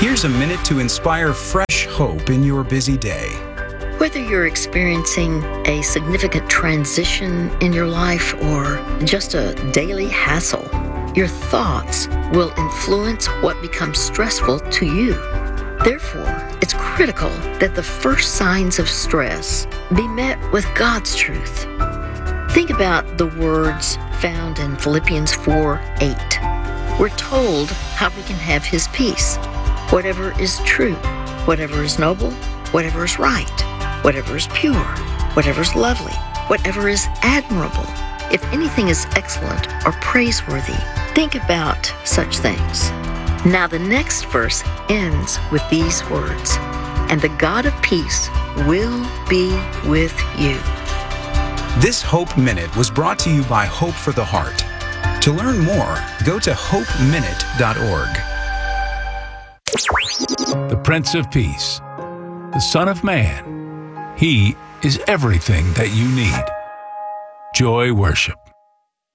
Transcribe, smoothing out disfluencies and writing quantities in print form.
Here's a minute to inspire fresh hope in your busy day. Whether you're experiencing a significant transition in your life or just a daily hassle, your thoughts will influence what becomes stressful to you. Therefore, it's critical that the first signs of stress be met with God's truth. Think about the words found in Philippians 4:8. We're told how we can have His peace. Whatever is true, whatever is noble, whatever is right, whatever is pure, whatever is lovely, whatever is admirable, if anything is excellent or praiseworthy, think about such things. Now the next verse ends with these words, and the God of peace will be with you. This Hope Minute was brought to you by Hope for the Heart. To learn more, go to hopeminute.org. The Prince of Peace, the Son of Man. He is everything that you need. Joy Worship.